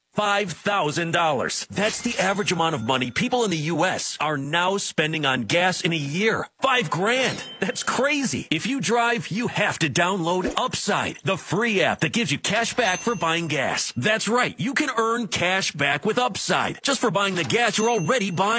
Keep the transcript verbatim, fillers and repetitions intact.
five thousand dollars. That's the average amount of money people in the U S are now spending on gas in a year. Five grand. That's crazy. If you drive, you have to download Upside, the free app that gives you cash back for buying gas. That's right. You can earn cash back with Upside just for buying the gas you're already buying.